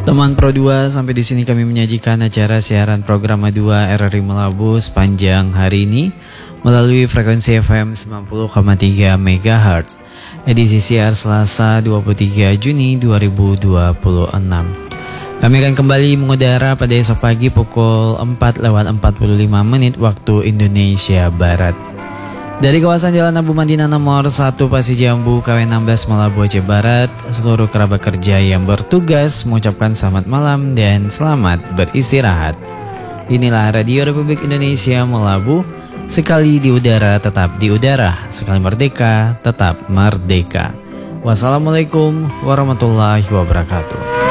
Teman Pro 2, sampai di sini kami menyajikan acara siaran program A2 RRI Melabu sepanjang hari ini melalui frekuensi FM 90,3 MHz. Edisi siar Selasa 23 Juni 2026. Kami akan kembali mengudara pada esok pagi pukul 4:45 waktu Indonesia Barat. Dari kawasan Jalan Abu Madinah nomor 1 Pasir Jambu, KW 16 Melabu Aceh Barat, seluruh kerabat kerja yang bertugas mengucapkan selamat malam dan selamat beristirahat. Inilah Radio Republik Indonesia Melabu, sekali di udara tetap di udara, sekali merdeka tetap merdeka. Wassalamualaikum warahmatullahi wabarakatuh.